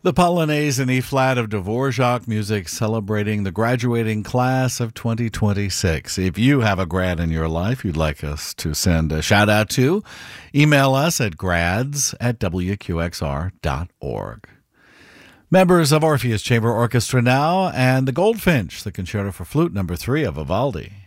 The Polonaise in E-flat of Dvorak music celebrating the graduating class of 2026. If you have a grad in your life you'd like us to send a shout out to, email us at grads@wqxr.org. Members of Orpheus Chamber Orchestra now, and the Goldfinch, the Concerto for Flute No. 3 of Vivaldi.